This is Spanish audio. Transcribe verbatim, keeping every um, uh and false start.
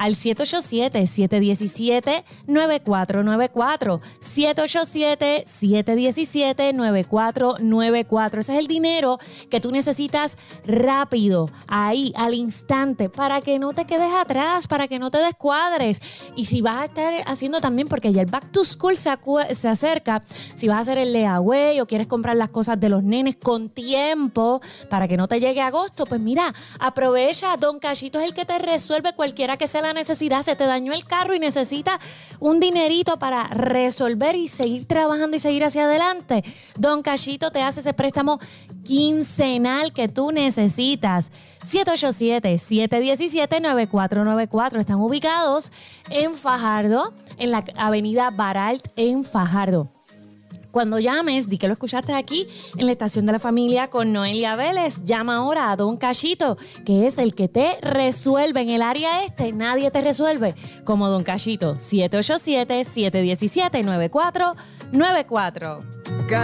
al siete ocho siete, siete uno siete, nueve cuatro nueve cuatro. siete ocho siete, siete uno siete, nueve cuatro nueve cuatro. Ese es el dinero que tú necesitas rápido, ahí, al instante, para que no te quedes atrás, para que no te descuadres. Y si vas a estar haciendo también, porque ya el Back to School se, acu- se acerca, si vas a hacer el layaway o quieres comprar las cosas de los nenes con tiempo para que no te llegue agosto, pues mira, aprovecha. Don Cachito es el que te resuelve cualquiera que sea la necesidad. Se te dañó el carro y necesitas un dinerito para resolver y seguir trabajando y seguir hacia adelante. Don Cachito te hace ese préstamo quincenal que tú necesitas. siete ocho siete, siete uno siete, nueve cuatro nueve cuatro. Están ubicados en Fajardo, en la avenida Baralt en Fajardo. Cuando llames, di que lo escuchaste aquí en la estación de la familia con Noelia Vélez. Llama ahora a Don Cachito, que es el que te resuelve en el área este. Nadie te resuelve como Don Cachito. siete ocho siete, siete uno siete, nueve cuatro nueve cuatro.